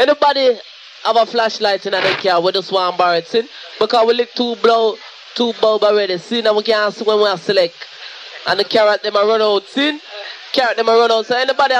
Anybody have a flashlight in the car? We just want borrow it, sin? Because we lick two bulb already, sin, and we can't see when we are select. And the carrot them a run out, sin? Carrot them a run out. So anybody